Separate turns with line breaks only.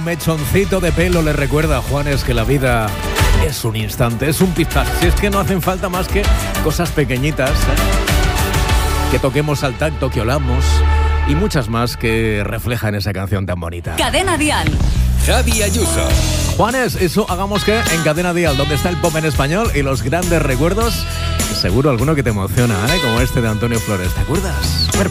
mechoncito de pelo le recuerda a Juanes que la vida es un instante, es un pistacho. Si es que no hacen falta más que cosas pequeñitas, que toquemos al tacto, que olamos y muchas más que reflejan esa canción tan bonita.
Cadena Dial.
Javi Ayuso.
Juanes, eso hagamos que en Cadena Dial, donde está el pop en español y los grandes recuerdos, seguro alguno que te emociona, como este de Antonio Flores, ¿te acuerdas?